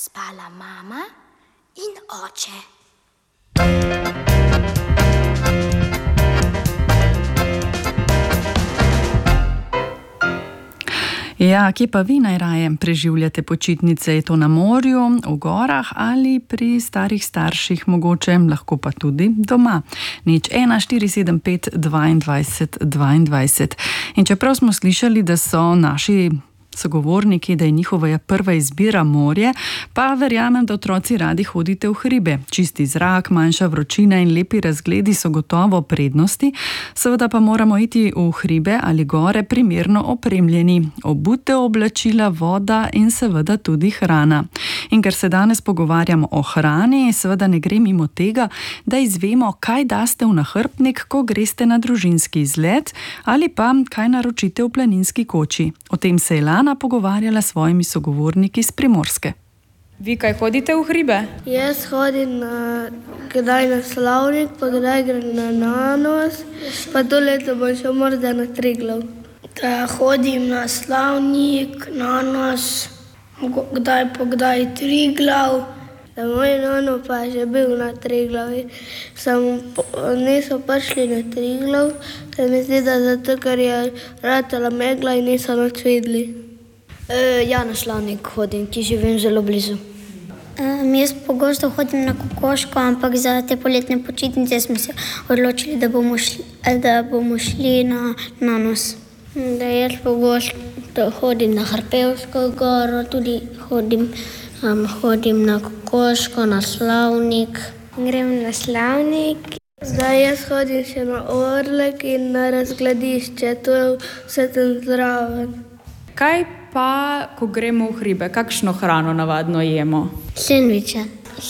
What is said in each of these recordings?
spala mama in oče. Ja, kje pa vi najraje preživljate počitnice? Je to na morju, v gorah ali pri starih starših mogoče, lahko pa tudi doma? 0475 22 22. In čeprav smo slišali, da so naši sogovorniki, da je njihova prva izbira morje, pa verjamem, da otroci radi hodite v hribe. Čisti zrak, manjša vročina in lepi razgledi so gotovo prednosti, seveda pa moramo iti v hribe ali gore primerno opremljeni. Obute oblačila, voda in seveda tudi hrana. In ker se danes pogovarjamo o hrani, seveda ne gre mimo tega, da izvemo, kaj daste v nahrbtnik, ko greste na družinski izlet ali pa kaj naročite v planinski koči. O tem se je Lana pogovarjala s svojimi sogovorniki iz Primorske. Vi kaj hodite v hribe? Jaz hodim kdaj na Slavnik, pa kdaj grem na Nanos, pa to leto bom šel morda na Triglav. Da hodim na Slavnik, Nanos, kdaj pa kdaj Triglav. Da moj nano pa je že bil na Triglavi. Niso prišli na Triglav, se mi zdi, da zato, ker je ratala megla in niso noč videli. Ja, na Slavnik hodim, ki živim zelo blizu. Jaz pogosto hodim na Kokoško, ampak za te poletne počitnice smo se odločili, da bomo šli na Nanos. Da jaz pogosto hodim na Hrpevsko goro, tudi hodim na Kokoško, na Slavnik. Grem na Slavnik. Zdaj jaz hodim še na Orlek in na razgledišče, to je vse tam zraven. Kaj pa, ko gremo v hribe, kakšno hrano navadno jemo? Sendviče.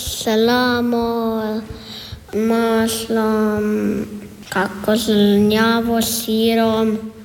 Salamo, maslom, kako zelenjavo, sirom.